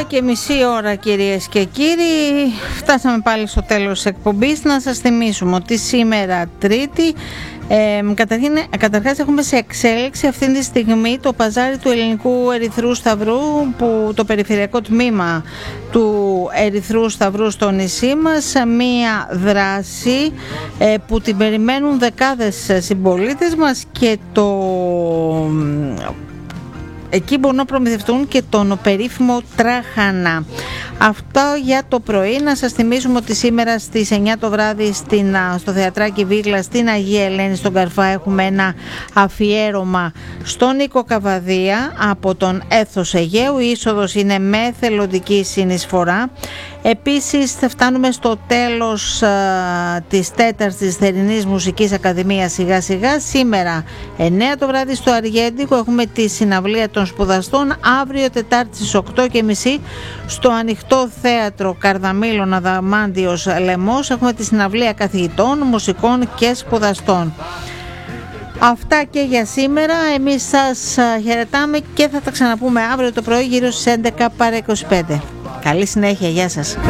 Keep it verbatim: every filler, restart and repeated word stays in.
έντεκα και μισή ώρα, κυρίες και κύριοι. Φτάσαμε πάλι στο τέλος της εκπομπής. Να σας θυμίσουμε ότι σήμερα Τρίτη, ε, καταρχήν, καταρχάς έχουμε σε εξέλιξη αυτή τη στιγμή το παζάρι του Ελληνικού Ερυθρού Σταυρού, που το περιφερειακό τμήμα του Ερυθρού Σταυρού στο νησί μας, μία δράση ε, που την περιμένουν δεκάδες συμπολίτες μας, και το... εκεί μπορούν να προμηθευτούν και τον περίφημο τράχανα. Αυτό για το πρωί. Να σας θυμίσουμε ότι σήμερα στις εννιά το βράδυ στην, στο Θεατράκι Βίγλα στην Αγία Ελένη στον Καρφά έχουμε ένα αφιέρωμα στον Νίκο Καβαδία από τον Έθος Αιγαίου. Η είσοδος είναι με θελοντική συνεισφορά. Επίσης θα φτάνουμε στο τέλος α, της τέταρτης θερινής Μουσικής Ακαδημίας σιγά σιγά. Σήμερα εννιά το βράδυ στο Αργέντικο έχουμε τη συναυλία των σπουδαστών. Αύριο Τετάρτη στις οκτώ και μισή στο Ανοιχτό Θέατρο Καρδαμήλων Αδαμάντιος Λεμός έχουμε τη συναυλία καθηγητών, μουσικών και σπουδαστών. Αυτά και για σήμερα. Εμείς σας χαιρετάμε και θα τα ξαναπούμε αύριο το πρωί γύρω στις έντεκα παρά είκοσι πέντε. Καλή συνέχεια, γεια σας.